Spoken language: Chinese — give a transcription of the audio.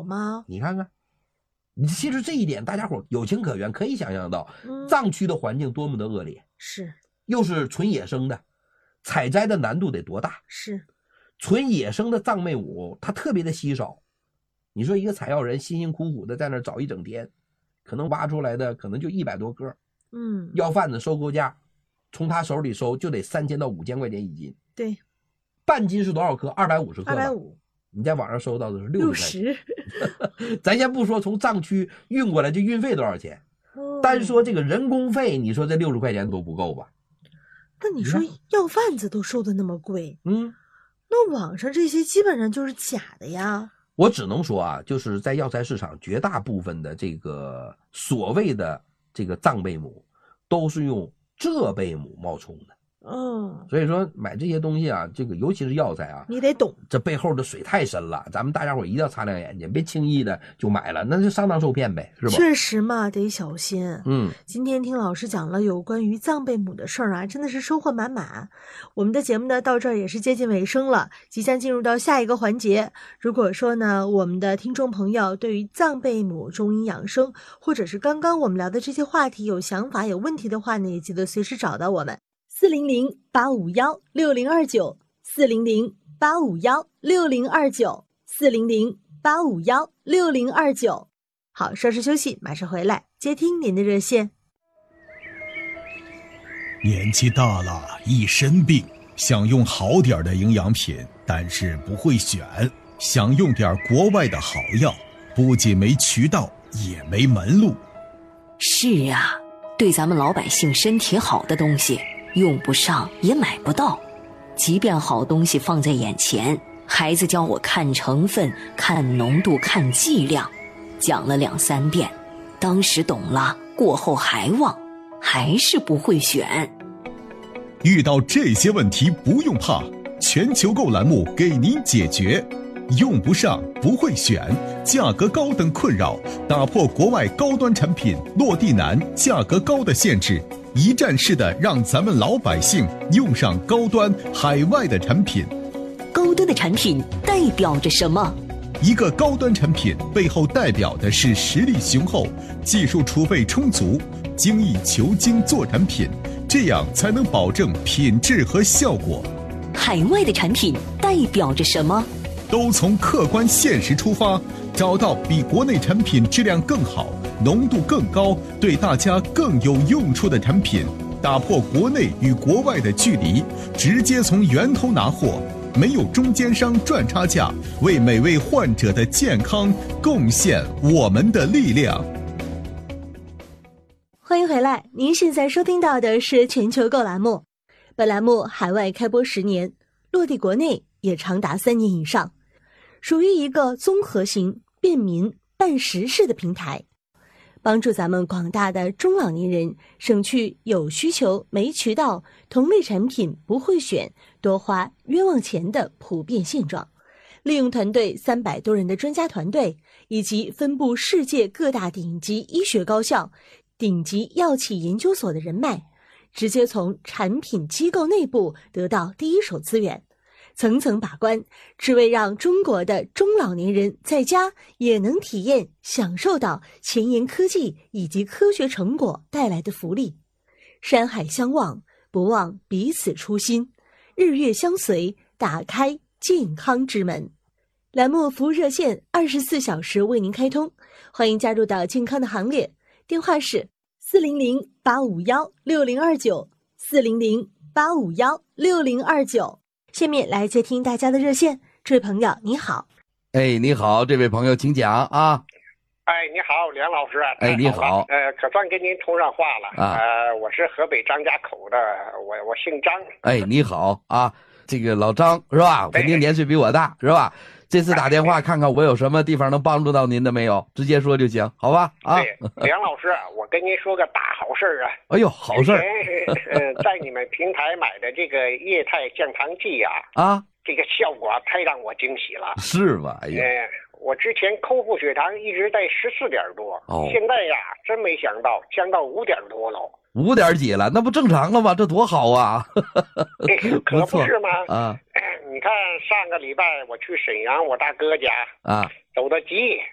吗？ 你看看，你其实这一点大家伙有情可原，可以想象到藏区的环境多么的恶劣， 是， 又是纯野生的，采摘的难度得多大？ 是， 纯野生的藏贝母它特别的稀少，你说一个采药人辛辛苦苦的在那儿找一整天，可能挖出来的可能就100多个，要贩子收购价从他手里收就得3000到5000块钱一斤， 对， 半斤是多少克？250克 ，250， 你在网上搜到的是60 块钱。 咱先不说从藏区运过来这运费多少钱，单说这个人工费，你说这60块钱都不够吧？ 那你说药贩子都收的那么贵，那网上这些基本上就是假的呀。 我只能说啊，就是在药材市场绝大部分的这个所谓的这个藏贝母都是用浙贝母冒充的。所以说买这些东西啊，这个尤其是药材啊， 你得懂， 这背后的水太深了，咱们大家伙一定要擦亮眼睛，别轻易的就买了，那就上当受骗呗，是吧？ 确实嘛，得小心。今天听老师讲了有关于藏贝母的事儿啊，真的是收获满满。我们的节目呢到这儿也是接近尾声了，即将进入到下一个环节。如果说呢，我们的听众朋友对于藏贝母中医养生，或者是刚刚我们聊的这些话题有想法有问题的话呢，也记得随时找到我们。400-851-6029，400-851-6029，400-851-6029。好，稍事休息，马上回来接听您的热线。 年纪大了，一身病，想用好点的营养品，但是不会选，想用点国外的好药，不仅没渠道，也没门路。 是啊，对咱们老百姓身体好的东西用不上也买不到，即便好东西放在眼前，孩子教我看成分、看浓度、看剂量，讲了2、3遍，当时懂了，过后还忘，还是不会选。 遇到这些问题不用怕，全球购栏目给您解决。用不上不会选，价格高等困扰，打破国外高端产品落地难、价格高的限制，一站式的让咱们老百姓用上高端海外的产品。 高端的产品代表着什么？ 一个高端产品背后代表的是实力雄厚，技术储备充足，精益求精做产品，这样才能保证品质和效果。 海外的产品代表着什么？ 都从客观现实出发，找到比国内产品质量更好、浓度更高、对大家更有用处的产品，打破国内与国外的距离，直接从源头拿货，没有中间商赚差价，为每位患者的健康贡献我们的力量。 欢迎回来，您现在收听到的是全球购栏目。本栏目海外开播10年，落地国内也长达3年以上，属于一个综合型、便民、办实事的平台，帮助咱们广大的中老年人省去有需求没渠道、同类产品不会选、多花冤枉钱的普遍现状。利用团队300多人的专家团队，以及分布世界各大顶级医学高校、顶级药企研究所的人脉，直接从产品机构内部得到第一手资源，层层把关，只为让中国的中老年人在家也能体验享受到前沿科技以及科学成果带来的福利。山海相望，不忘彼此初心，日月相随，打开健康之门。栏目服务热线24小时为您开通，欢迎加入到健康的行列，电话是400-851-6029，400-851-6029。下面来接听大家的热线，这位朋友你好。 哎，你好，这位朋友请讲啊。 哎，你好，梁老师。 哎，你好。 可算跟您通上话了啊。 我是河北张家口的，我姓张。 哎，你好啊，这个老张是吧？肯定年岁比我大是吧？这次打电话看看我有什么地方能帮助到您的没有，直接说就行，好吧？啊， 对，梁老师，我跟您说个大好事啊！ 哎呦，好事儿！ 在你们平台买的这个液态降糖剂呀，这个效果太让我惊喜了。 是吧？哎呀， 我之前空腹血糖一直在14点多，现在呀，真没想到降到5点多了。 5点几了，那不正常了吗？这多好啊！ 可不是吗？ 啊， 你看上个礼拜我去沈阳我大哥家啊，走得急，